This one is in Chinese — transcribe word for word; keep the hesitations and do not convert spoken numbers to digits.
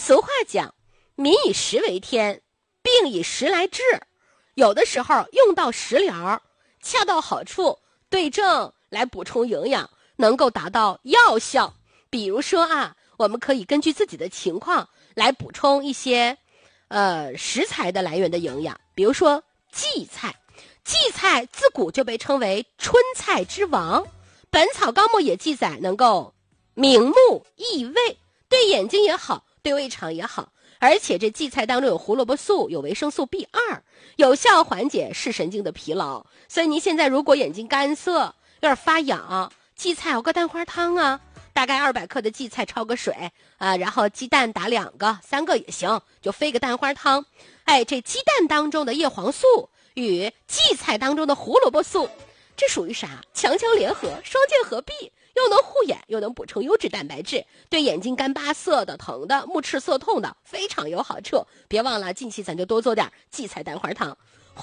俗话讲，民以食为天，病以食来治。有的时候用到食疗，恰到好处，对症来补充营养，能够达到药效。比如说啊，我们可以根据自己的情况来补充一些呃食材的来源的营养。比如说荠菜，荠菜自古就被称为春菜之王，本草纲目也记载能够明目益胃，对眼睛也好，对胃肠也好。而且这荠菜当中有胡萝卜素，有维生素 B 二， 有效缓解视神经的疲劳。所以您现在如果眼睛干涩，有点发痒，荠菜熬个蛋花汤啊，大概二百克的荠菜焯个水啊，然后鸡蛋打两个三个也行，就飞个蛋花汤。哎，这鸡蛋当中的叶黄素与荠菜当中的胡萝卜素，这属于啥？强强联合，双剑合璧，又能护眼，又能补充优质蛋白质，对眼睛干巴涩的、疼的、目赤涩痛的非常有好处。别忘了，近期咱就多做点荠菜蛋花汤。